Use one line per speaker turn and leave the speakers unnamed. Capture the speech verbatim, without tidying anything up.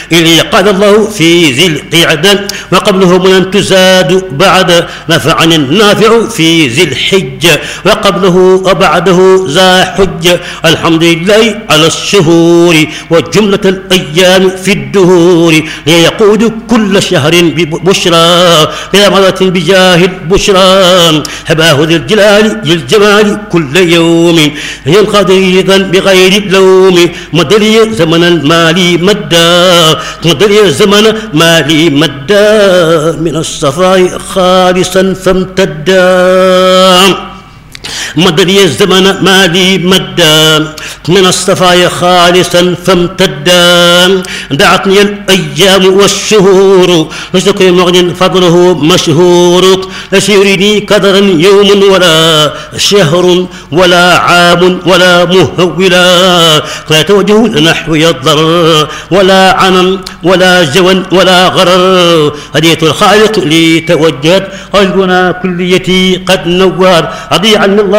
إلي قال الله في ذي القعدة وقبله من تزاد بعد نفعني النافع في ذي الحجة وقبله وبعده ذا حجة الحمد لله على الشهور وجملة الأيام في الدهور ليقود كل شهر ببشرى بلا مرة بجاه البشرى هباه ذي الجلال ذي الجمال كل يوم ينقضي أيضا بغير لوم مدري زمن المالي مدى مدري زمن مالي مدى من الصفاء خالصا فامتدى مدري الزمن مالي مدى من الصفايا خالصا فامتدا دعتني الأيام والشهور لشكر مغن فضله مشهور ليس يريني قدرا يوم ولا شهر ولا عام ولا مهولا لا توجه نحو الضرر ولا عنم ولا جوى ولا غرر هدية الخالق لي توجهت قلبنا كليتي قد نور رضي عن الله